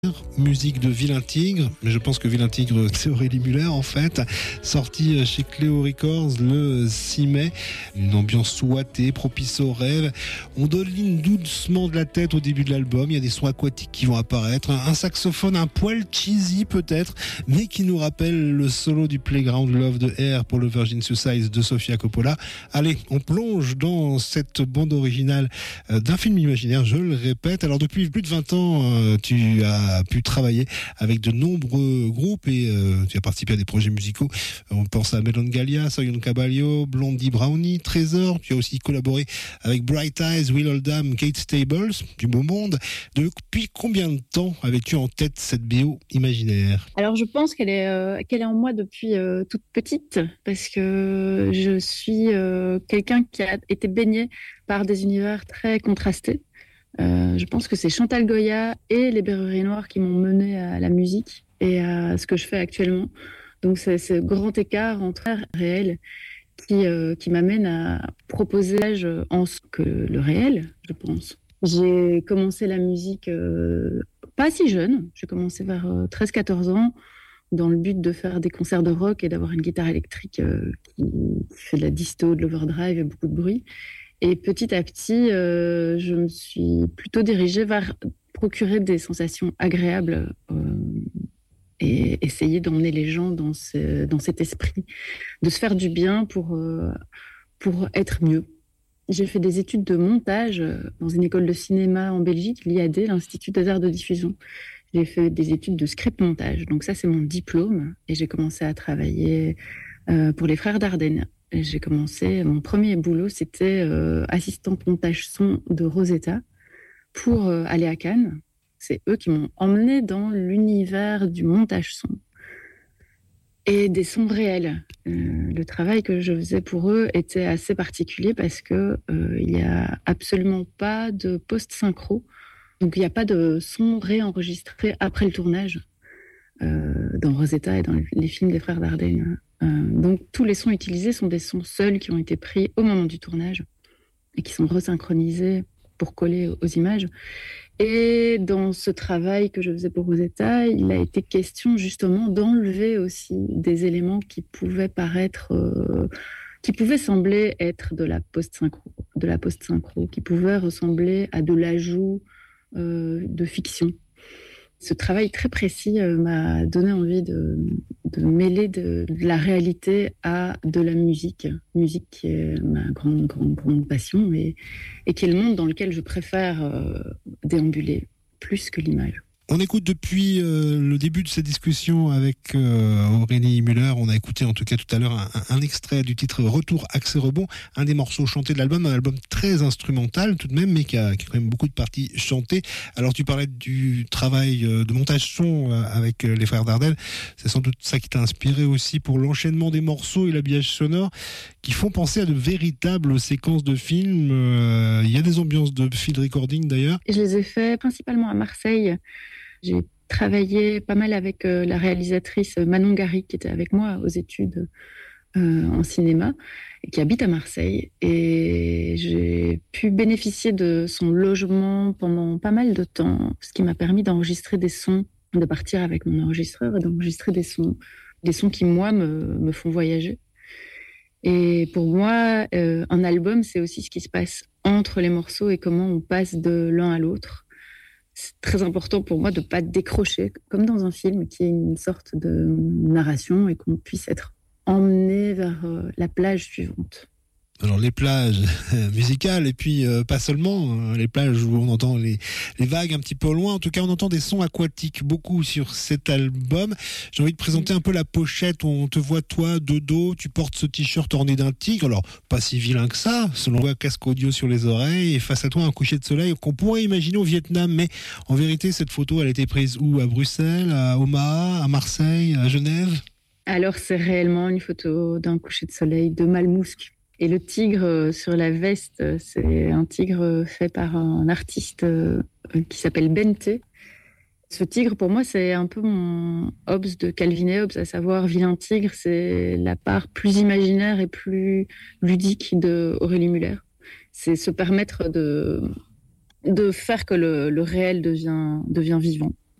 Musique de Vilain Tigre, mais je pense que Vilain Tigre c'est Aurélie Muller en fait, sorti chez Cléo Records le 6 mai, une ambiance ouatée, propice aux rêves. On donne doucement de la tête au début de l'album, il y a des sons aquatiques qui vont apparaître, un saxophone un poil cheesy peut-être, mais qui nous rappelle le solo du Playground Love de Air pour le Virgin Suicide de Sofia Coppola. Allez, on plonge dans cette bande originale d'un film imaginaire, je le répète. Alors depuis plus de 20 ans, tu as pu travailler avec de nombreux groupes et tu as participé à des projets musicaux. On pense à Melon Galia, Soyon Caballo, Blondie Brownie, Trésor. Tu as aussi collaboré avec Bright Eyes, Will Oldham, Kate Stables, du beau monde. Depuis combien de temps avais-tu en tête cette BO imaginaire ? Alors je pense qu'elle est en moi depuis toute petite parce que je suis quelqu'un qui a été baigné par des univers très contrastés. Je pense que c'est Chantal Goya et les Berruriers Noirs qui m'ont mené à la musique et à ce que je fais actuellement. Donc c'est ce grand écart entre art et réel qui m'amène à proposer en ce que le réel, je pense. J'ai commencé la musique pas si jeune, j'ai commencé vers 13-14 ans dans le but de faire des concerts de rock et d'avoir une guitare électrique qui fait de la disto, de l'overdrive et beaucoup de bruit. Et petit à petit, je me suis plutôt dirigée vers procurer des sensations agréables et essayer d'emmener les gens dans cet esprit, de se faire du bien pour être mieux. J'ai fait des études de montage dans une école de cinéma en Belgique, l'IAD, l'Institut des Arts de Diffusion. J'ai fait des études de script montage. Donc ça, c'est mon diplôme. Et j'ai commencé à travailler pour les Frères Dardenne. J'ai commencé, mon premier boulot, c'était assistante montage son de Rosetta pour aller à Cannes. C'est eux qui m'ont emmenée dans l'univers du montage son et des sons réels. Le travail que je faisais pour eux était assez particulier parce que il y a absolument pas de post-synchro. Donc il n'y a pas de son réenregistré après le tournage dans Rosetta et dans les films des Frères Dardenne. Donc tous les sons utilisés sont des sons seuls qui ont été pris au moment du tournage et qui sont resynchronisés pour coller aux images. Et dans ce travail que je faisais pour Rosetta, il a été question justement d'enlever aussi des éléments qui pouvaient paraître, qui pouvaient sembler être de la post-synchro, qui pouvaient ressembler à de l'ajout de fiction. Ce travail très précis m'a donné envie de mêler de la réalité à de la musique. Musique qui est ma grande passion et qui est le monde dans lequel je préfère déambuler plus que l'image. On écoute depuis le début de cette discussion avec Aurélie Muller. On a écouté en tout cas tout à l'heure un extrait du titre Retour Axe Rebond, un des morceaux chantés de l'album, un album très instrumental tout de même, mais qui a quand même beaucoup de parties chantées. Alors tu parlais du travail de montage son avec les Frères Dardenne. C'est sans doute ça qui t'a inspiré aussi pour l'enchaînement des morceaux et l'habillage sonore qui font penser à de véritables séquences de films. Il y a des ambiances de field recording d'ailleurs. Je les ai fait principalement à Marseille. J'ai travaillé pas mal avec la réalisatrice Manon Gary, qui était avec moi aux études en cinéma, et qui habite à Marseille. Et j'ai pu bénéficier de son logement pendant pas mal de temps, ce qui m'a permis d'enregistrer des sons, de partir avec mon enregistreur et d'enregistrer des sons qui, moi, me font voyager. Et pour moi, un album, c'est aussi ce qui se passe entre les morceaux et comment on passe de l'un à l'autre. C'est très important pour moi de ne pas décrocher, comme dans un film, qui est une sorte de narration et qu'on puisse être emmené vers la plage suivante. Alors les plages musicales et puis pas seulement, les plages où on entend les vagues un petit peu au loin. En tout cas, on entend des sons aquatiques beaucoup sur cet album. J'ai envie de présenter un peu la pochette où on te voit toi de dos, tu portes ce t-shirt orné d'un tigre. Alors pas si vilain que ça, selon un casque audio sur les oreilles et face à toi un coucher de soleil qu'on pourrait imaginer au Vietnam. Mais en vérité, cette photo, elle a été prise où ? À Bruxelles, à Omaha, à Marseille, à Genève ? Alors c'est réellement une photo d'un coucher de soleil de Malmousque. Et le tigre sur la veste, c'est un tigre fait par un artiste qui s'appelle Bente. Ce tigre, pour moi, c'est un peu mon Hobbes de Calvin et Hobbes, à savoir Vilain Tigre, c'est la part plus imaginaire et plus ludique de Aurélie Muller. C'est se permettre de faire que le réel devient vivant.